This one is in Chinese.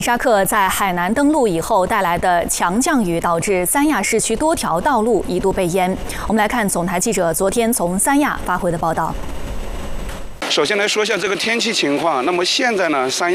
沙克在海南登陆以后带来的强降雨，导致三亚市区多条道路一度被淹。我们来看总台记者昨天从三亚发回的报道。 首先来说一下这个天气情况。那么现在呢，三亚